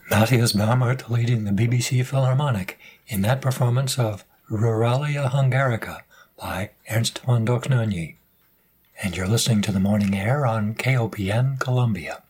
Matthias Baumert leading the BBC Philharmonic in that performance of Ruralia Hungarica by Ernst von Dohnanyi. And you're listening to The Morning Air on KOPN Columbia.